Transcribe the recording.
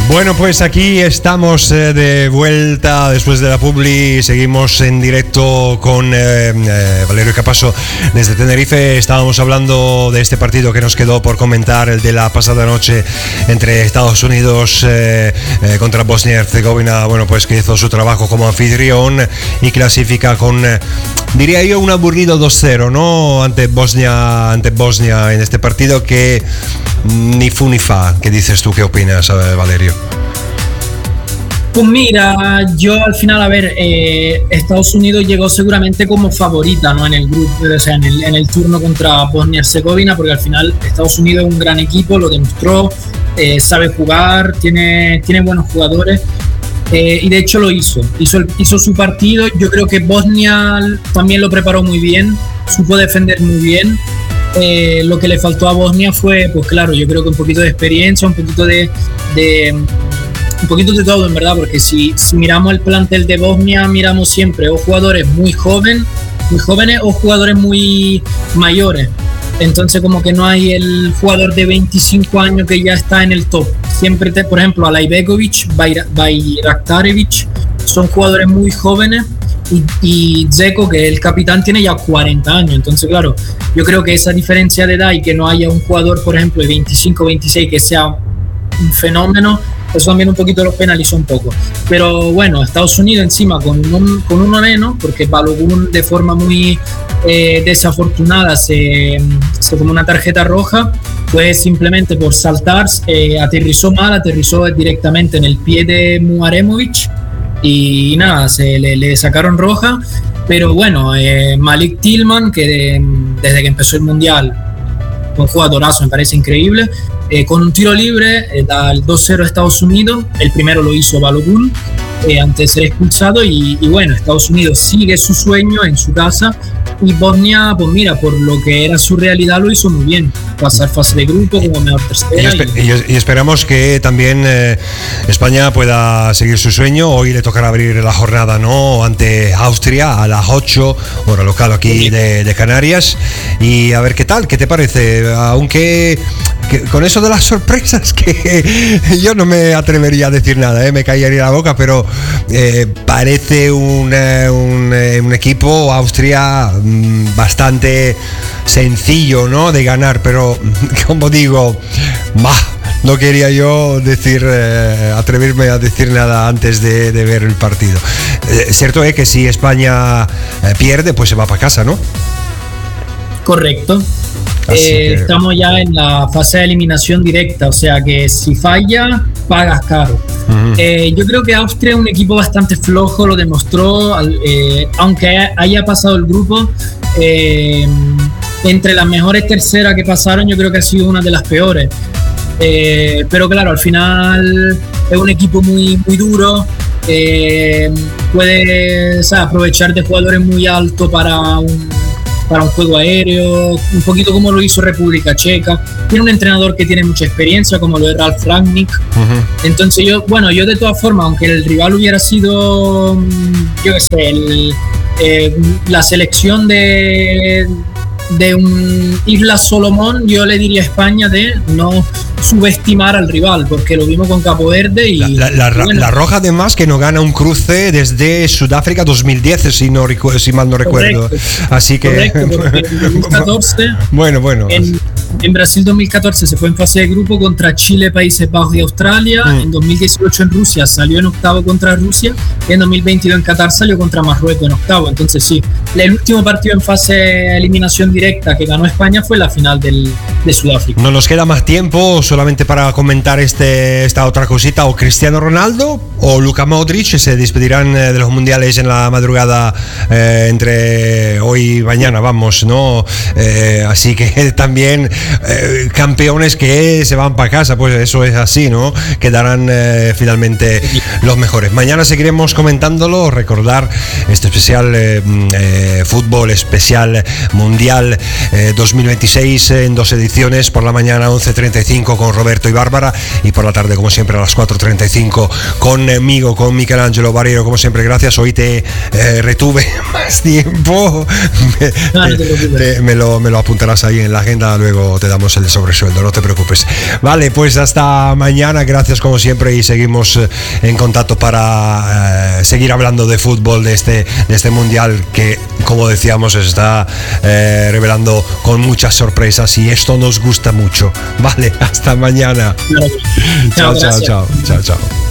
Bueno, pues aquí estamos de vuelta después de la publi. Seguimos en directo con Valerio Capasso desde Tenerife. Estábamos hablando de este partido que nos quedó por comentar, el de la pasada noche entre Estados Unidos contra Bosnia y Herzegovina. Bueno, pues que hizo su trabajo como anfitrión y clasifica con, diría yo, un aburrido 2-0, ¿no? Ante Bosnia en este partido que ni fu ni fa. ¿Qué dices tú? ¿Qué opinas, Valerio? Pues mira, yo al final, a ver, Estados Unidos llegó seguramente como favorita, ¿no? En el grupo, o sea, en el turno contra Bosnia y Herzegovina, porque al final Estados Unidos es un gran equipo, lo demostró, sabe jugar, tiene buenos jugadores, y de hecho lo hizo su partido. Yo creo que Bosnia también lo preparó muy bien, supo defender muy bien. Lo que le faltó a Bosnia fue, pues claro, yo creo que un poquito de experiencia, un poquito de todo, en verdad, porque si miramos el plantel de Bosnia, miramos siempre o jugadores muy jóvenes o jugadores muy mayores. Entonces como que no hay el jugador de 25 años que ya está en el top. Siempre, por ejemplo, Alajbegovic, Bajraktarevic, son jugadores muy jóvenes, y Dzeko, que el capitán, tiene ya 40 años. Entonces, claro, yo creo que esa diferencia de edad y que no haya un jugador, por ejemplo, de 25 26 que sea un fenómeno, eso también un poquito los penalizó un poco. Pero bueno, Estados Unidos encima con uno menos, porque Balogun de forma muy desafortunada se tomó una tarjeta roja, pues simplemente por saltar aterrizó directamente en el pie de Muaremovic y nada, le sacaron roja. Pero bueno, Malik Tillman, que desde que empezó el Mundial, un jugadorazo, me parece increíble. Con un tiro libre da el 2-0 a Estados Unidos. El primero lo hizo Balogun antes de ser expulsado, y bueno, Estados Unidos sigue su sueño en su casa, y Bosnia, pues mira, por lo que era su realidad, lo hizo muy bien, pasar fase de grupo como mejor tercera. Y esperamos que también España pueda seguir su sueño. Hoy le tocará abrir la jornada, ¿no?, ante Austria a las 8, hora local aquí de Canarias, y a ver qué tal, qué te parece, aunque con eso de las sorpresas, que yo no me atrevería a decir nada, me caería la boca, pero parece un equipo, Austria, bastante sencillo, ¿no?, de ganar, pero como digo, no quería yo atreverme a decir nada antes de ver el partido. Cierto es que si España pierde, pues se va para casa, ¿no? Correcto. Estamos ya en la fase de eliminación directa, o sea que si falla, pagas caro. Uh-huh. Yo creo que Austria es un equipo bastante flojo, lo demostró, aunque haya pasado el grupo. Entre las mejores terceras que pasaron, yo creo que ha sido una de las peores. Pero claro, al final es un equipo muy, muy duro. Puede, aprovechar de jugadores muy altos para un juego aéreo, un poquito como lo hizo República Checa. Tiene un entrenador que tiene mucha experiencia, como lo es Ralf Rangnick. Uh-huh. Entonces yo de todas formas, aunque el rival hubiera sido, yo qué sé, la selección de un Islas Solomón, yo le diría a España de no subestimar al rival, porque lo vimos con Cabo Verde y la roja, además, que no gana un cruce desde Sudáfrica 2010, si mal no recuerdo. Correcto. Así que porque en 2014 bueno en Brasil 2014 se fue en fase de grupo contra Chile, Países Bajos y Australia. En 2018 en Rusia salió en octavo contra Rusia, y en 2022 en Qatar salió contra Marruecos en octavo. Entonces sí, el último partido en fase de eliminación directa que ganó España fue la final de Sudáfrica. No nos queda más tiempo, solamente para comentar esta otra cosita. O Cristiano Ronaldo o Luka Modric se despedirán de los mundiales en la madrugada, entre hoy y mañana, vamos, ¿no? Así que también campeones que se van para casa, pues eso es así, ¿no? Quedarán finalmente los mejores. Mañana seguiremos comentándolo. Recordar este especial fútbol, especial mundial 2026 en 2 ediciones, por la mañana 11:35 con Roberto y Bárbara, y por la tarde, como siempre, a las 4:35 conmigo, con Michelangelo Barriero. Como siempre, gracias. Hoy te retuve más tiempo. Me lo apuntarás ahí en la agenda luego te damos el sobresueldo, no te preocupes. Vale, pues hasta mañana, gracias como siempre y seguimos en contacto para seguir hablando de fútbol, de este mundial que, como decíamos, se está revelando con muchas sorpresas y esto nos gusta mucho. Vale, hasta mañana. Chao, chao.